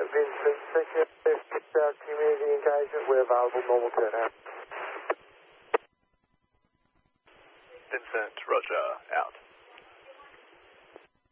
Vincent, second community engagement, we're available, normal turnout. Vincent, roger, out.